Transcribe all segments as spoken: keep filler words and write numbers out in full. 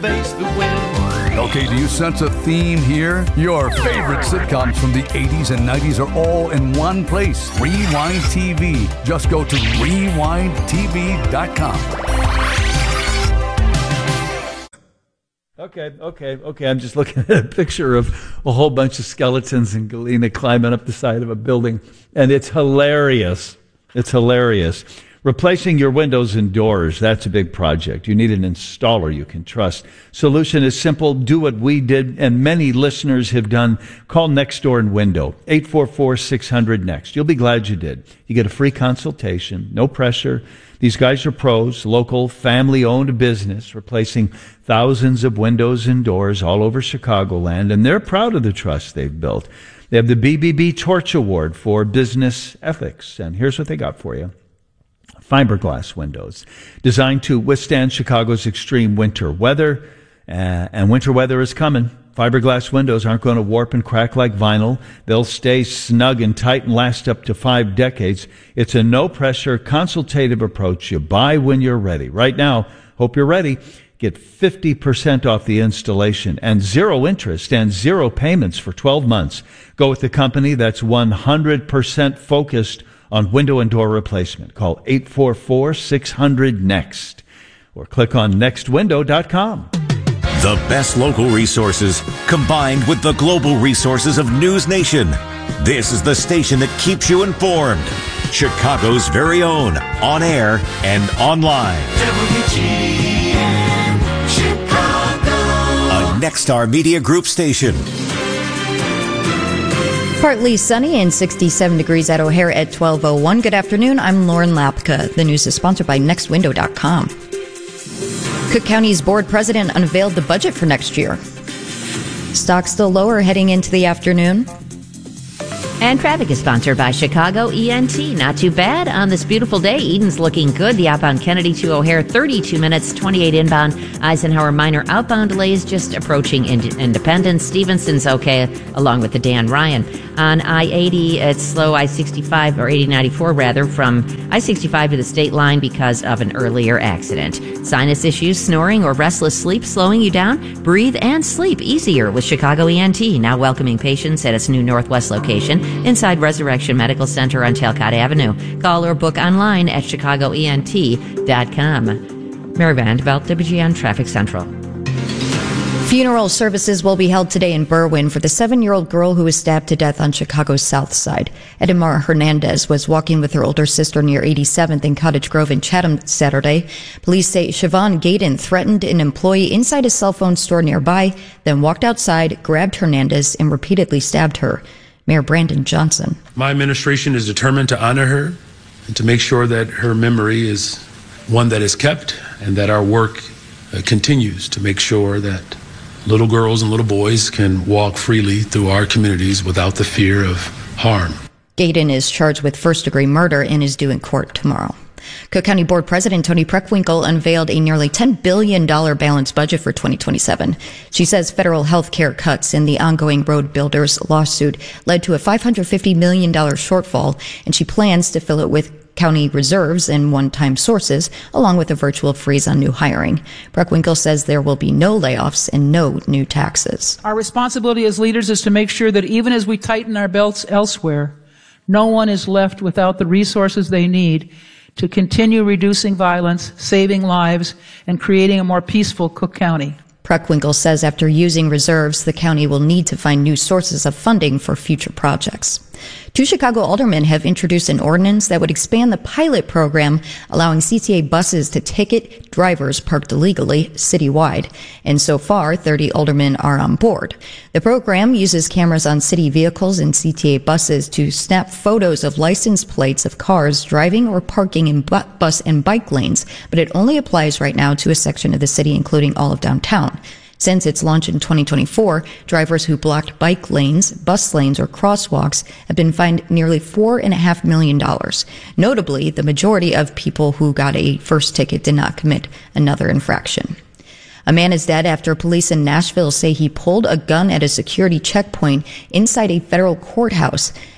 face the wind. Okay, do you sense a theme here? Your favorite sitcoms from the eighties and nineties are all in one place. Rewind T V. Just go to rewind t v dot com. Okay, okay, okay. I'm just looking at a picture of a whole bunch of skeletons in Galena climbing up the side of a building, and it's hilarious. It's hilarious. Replacing your windows and doors, that's a big project. You need an installer you can trust. Solution is simple. Do what we did and many listeners have done. Call Nextdoor and Window, eight four four, six hundred, NEXT. You'll be glad you did. You get a free consultation, no pressure. These guys are pros, local, family-owned business, replacing thousands of windows and doors all over Chicagoland, and they're proud of the trust they've built. They have the B B B Torch Award for business ethics, and here's what they got for you. Fiberglass windows, designed to withstand Chicago's extreme winter weather, uh, and winter weather is coming. Fiberglass windows aren't going to warp and crack like vinyl. They'll stay snug and tight and last up to five decades. It's a no-pressure, consultative approach. You buy when you're ready. Right now, hope you're ready. Get fifty percent off the installation and zero interest and zero payments for twelve months. Go with the company that's one hundred percent focused on window and door replacement. Call eight four four, six hundred, NEXT or click on next window dot com. The best local resources combined with the global resources of News Nation. This is the station that keeps you informed. Chicago's very own, on air and online. W G N Chicago. A Nexstar Media Group station. Partly sunny and sixty-seven degrees at O'Hare at twelve oh one. Good afternoon. I'm Lauren Lapka. The news is sponsored by next window dot com. Cook County's board president unveiled the budget for next year. Stocks still lower heading into the afternoon. And traffic is sponsored by Chicago E N T. Not too bad on this beautiful day. Eden's looking good. The outbound Kennedy to O'Hare, thirty-two minutes, twenty-eight inbound. Eisenhower minor outbound delays just approaching Ind- Independence. Stevenson's okay, along with the Dan Ryan. On I eighty, it's slow I sixty-five, or eighty ninety-four rather, from I sixty-five to the state line because of an earlier accident. Sinus issues, snoring, or restless sleep slowing you down? Breathe and sleep easier with Chicago E N T, now welcoming patients at its new Northwest location inside Resurrection Medical Center on Talcott Avenue. Call or book online at chicago e n t dot com. Mary Vandeveld, W G N Traffic Central. Funeral services will be held today in Berwyn for the seven-year-old girl who was stabbed to death on Chicago's South Side. Edmar Hernandez was walking with her older sister near eighty-seventh and Cottage Grove in Chatham Saturday. Police say Siobhan Gaydon threatened an employee inside a cell phone store nearby, then walked outside, grabbed Hernandez, and repeatedly stabbed her. Mayor Brandon Johnson. My administration is determined to honor her and to make sure that her memory is one that is kept and that our work uh, continues to make sure that little girls and little boys can walk freely through our communities without the fear of harm. Gaydon is charged with first-degree murder and is due in court tomorrow. Cook County Board President Toni Preckwinkle unveiled a nearly ten billion dollars balanced budget for twenty twenty-seven. She says federal health care cuts and the ongoing road builders lawsuit led to a five hundred fifty million dollars shortfall, and she plans to fill it with county reserves and one-time sources, along with a virtual freeze on new hiring. Preckwinkle says there will be no layoffs and no new taxes. Our responsibility as leaders is to make sure that even as we tighten our belts elsewhere, no one is left without the resources they need to continue reducing violence, saving lives, and creating a more peaceful Cook County. Preckwinkle says after using reserves, the county will need to find new sources of funding for future projects. Two Chicago aldermen have introduced an ordinance that would expand the pilot program, allowing C T A buses to ticket drivers parked illegally citywide. And so far, thirty aldermen are on board. The program uses cameras on city vehicles and C T A buses to snap photos of license plates of cars driving or parking in bu- bus and bike lanes, but it only applies right now to a section of the city, including all of downtown. Since its launch in twenty twenty-four, drivers who blocked bike lanes, bus lanes, or crosswalks have been fined nearly four point five million dollars. Notably, the majority of people who got a first ticket did not commit another infraction. A man is dead after police in Nashville say he pulled a gun at a security checkpoint inside a federal courthouse.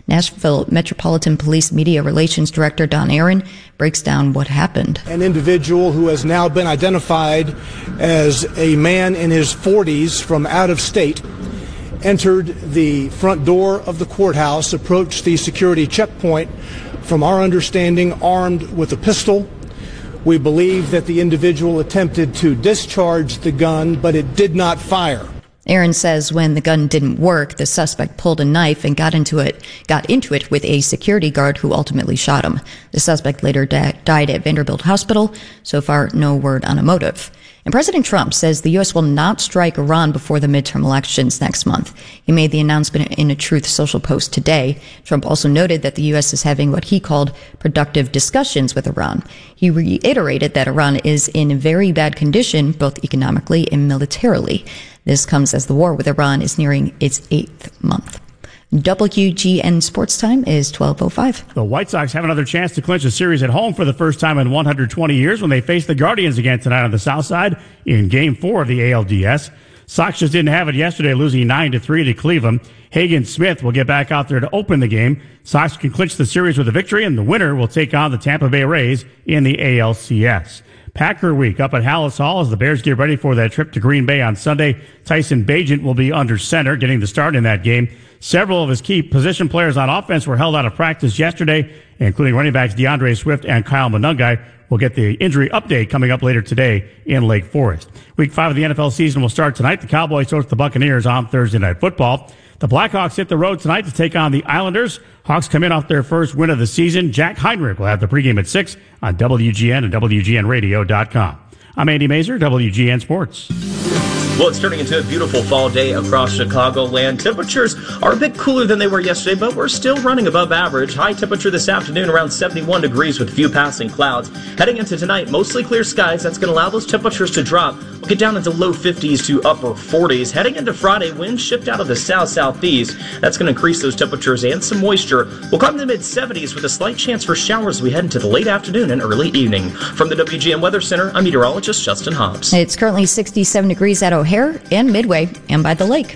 Nashville Metropolitan Police Media Relations Director Don Aaron breaks down what happened. An individual who has now been identified as a man in his forties from out of state entered the front door of the courthouse, approached the security checkpoint, from our understanding, armed with a pistol. We believe that the individual attempted to discharge the gun, but it did not fire. Aaron says when the gun didn't work, the suspect pulled a knife and got into it, got into it with a security guard who ultimately shot him. The suspect later da- died at Vanderbilt Hospital. So far, no word on a motive. And President Trump says the U S will not strike Iran before the midterm elections next month. He made the announcement in a Truth Social post today. Trump also noted that the U S is having what he called productive discussions with Iran. He reiterated that Iran is in very bad condition, both economically and militarily. This comes as the war with Iran is nearing its eighth month. W G N Sports Time is twelve oh five. The White Sox have another chance to clinch a series at home for the first time in one hundred twenty years when they face the Guardians again tonight on the South Side in Game four of the A L D S. Sox just didn't have it yesterday, losing nine to three to Cleveland. Hagen Smith will get back out there to open the game. Sox can clinch the series with a victory, and the winner will take on the Tampa Bay Rays in the A L C S. Packer Week up at Hallis Hall as the Bears get ready for that trip to Green Bay on Sunday. Tyson Bagent will be under center, getting the start in that game. Several of his key position players on offense were held out of practice yesterday, including running backs DeAndre Swift and Kyle Monungai. We'll get the injury update coming up later today in Lake Forest. Week five of the N F L season will start tonight. The Cowboys host the Buccaneers on Thursday Night Football. The Blackhawks hit the road tonight to take on the Islanders. Hawks come in off their first win of the season. Jack Heinrich will have the pregame at six on W G N and W G N radio dot com. I'm Andy Mazer, W G N Sports. Well, it's turning into a beautiful fall day across Chicagoland. Temperatures are a bit cooler than they were yesterday, but we're still running above average. High temperature this afternoon around seventy-one degrees with a few passing clouds. Heading into tonight, mostly clear skies. That's going to allow those temperatures to drop. We'll get down into low fifties to upper forties. Heading into Friday, winds shift out of the south-southeast. That's going to increase those temperatures and some moisture. We'll climb to the mid-seventies with a slight chance for showers as we head into the late afternoon and early evening. From the W G N Weather Center, I'm meteorologist Justin Hobbs. It's currently sixty-seven degrees at O'Hare and Midway and by the lake.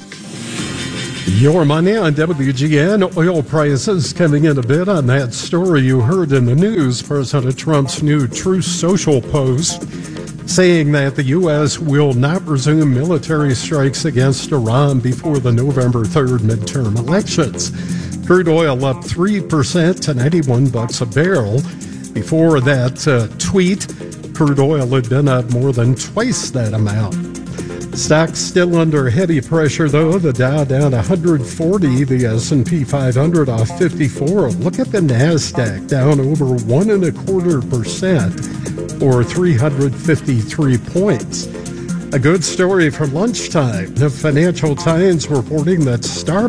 Your money on W G N. Oil prices coming in a bit on that story you heard in the news. President Trump's new Truth Social post saying that the U S will not resume military strikes against Iran before the November third midterm elections. Crude oil up three percent to ninety-one bucks a barrel. Before that uh, tweet, crude oil had been up more than twice that amount. Stocks still under heavy pressure, though. The Dow down one hundred forty, the S and P five hundred off fifty-four. Look at the NASDAQ, down over one and a quarter percent, or three hundred fifty-three points. A good story for lunchtime. The Financial Times reporting that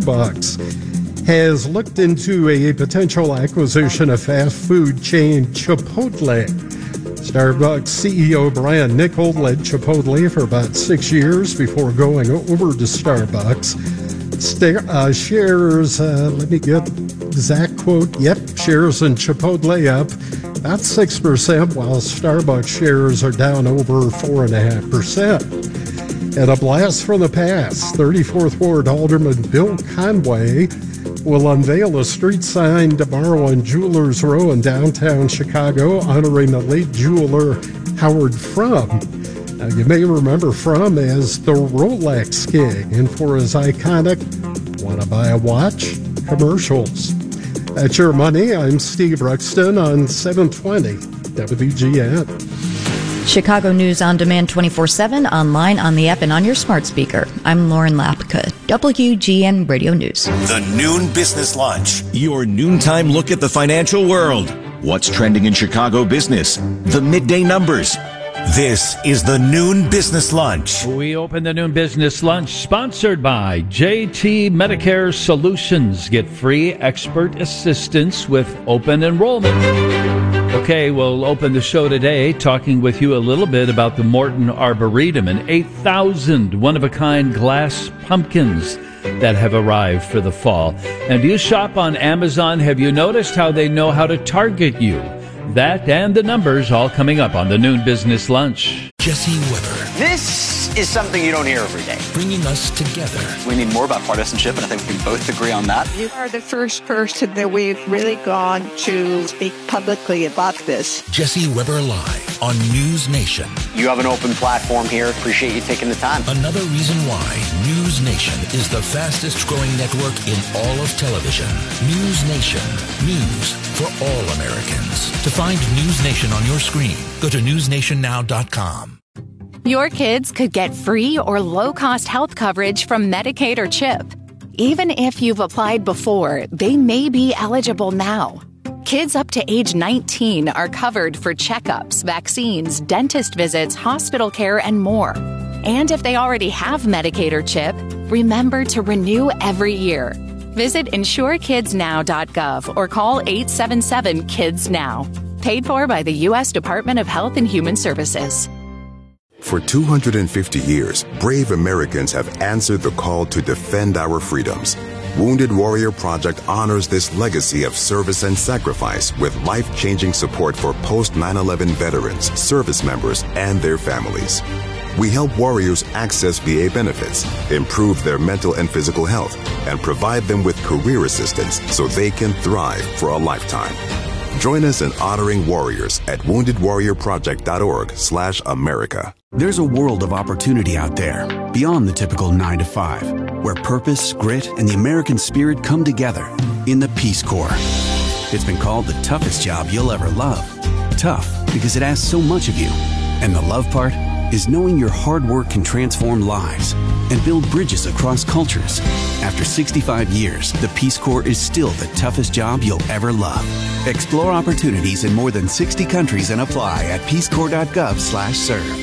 Starbucks has looked into a potential acquisition of fast food chain Chipotle. Starbucks C E O Brian Niccol led Chipotle for about six years before going over to Starbucks. St- uh, shares, uh, let me get exact quote, yep, shares in Chipotle up about six percent, while Starbucks shares are down over four point five percent. And a blast from the past, thirty-fourth Ward Alderman Bill Conway will unveil a street sign tomorrow on Jewelers Row in downtown Chicago honoring the late jeweler Howard Fromm. Now, you may remember Fromm as the Rolex King and for his iconic "Wanna Buy a Watch?" commercials. That's your money. I'm Steve Ruxton on seven twenty W G N. Chicago News on demand twenty-four seven, online, on the app, and on your smart speaker. I'm Lauren Lapka, W G N Radio News. The Noon Business Lunch, your noontime look at the financial world. What's trending in Chicago business? The midday numbers. This is the Noon Business Lunch. We open the Noon Business Lunch sponsored by J T Medicare Solutions. Get free expert assistance with open enrollment. Okay, we'll open the show today talking with you a little bit about the Morton Arboretum and eight thousand one-of-a-kind glass pumpkins that have arrived for the fall. And do you shop on Amazon? Have you noticed how they know how to target you? That and the numbers all coming up on the Noon Business Lunch. Jesse Weber. This is something you don't hear every day. Bringing us together. We need more about partisanship, and I think we can both agree on that. You are the first person that we've really gone to speak publicly about this. Jesse Weber Live on News Nation. You have an open platform here. Appreciate you taking the time. Another reason why News Nation is the fastest growing network in all of television. News Nation. News for all Americans. To find News Nation on your screen, go to news nation now dot com. Your kids could get free or low-cost health coverage from Medicaid or CHIP. Even if you've applied before, they may be eligible now. Kids up to age nineteen are covered for checkups, vaccines, dentist visits, hospital care, and more. And if they already have Medicaid or CHIP, remember to renew every year. Visit insure kids now dot gov or call eight seven seven kids now. Paid for by the U S Department of Health and Human Services. For two hundred fifty years, brave Americans have answered the call to defend our freedoms. Wounded Warrior Project honors this legacy of service and sacrifice with life-changing support for post nine eleven veterans, service members, and their families. We help warriors access V A benefits, improve their mental and physical health, and provide them with career assistance so they can thrive for a lifetime. Join us in honoring warriors at wounded warrior project dot org slash America. There's a world of opportunity out there, beyond the typical nine to five, where purpose, grit, and the American spirit come together in the Peace Corps. It's been called the toughest job you'll ever love. Tough because it asks so much of you. And the love part is knowing your hard work can transform lives and build bridges across cultures. After sixty-five years, the Peace Corps is still the toughest job you'll ever love. Explore opportunities in more than sixty countries and apply at peace corps dot gov slash serve.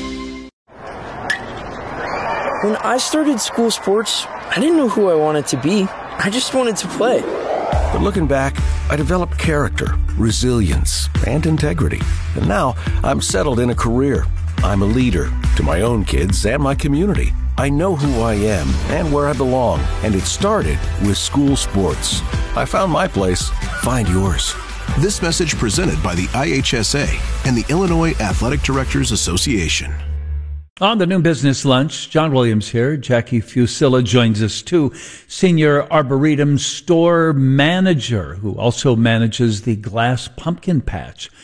When I started school sports, I didn't know who I wanted to be. I just wanted to play. But looking back, I developed character, resilience, and integrity. And now I'm settled in a career. I'm a leader to my own kids and my community. I know who I am and where I belong, and it started with school sports. I found my place. Find yours. This message presented by the I H S A and the Illinois Athletic Directors Association. On the Noon Business Lunch, John Williams here. Jackie Fusilla joins us too, Senior Arboretum Store Manager, who also manages the Glass Pumpkin Patch.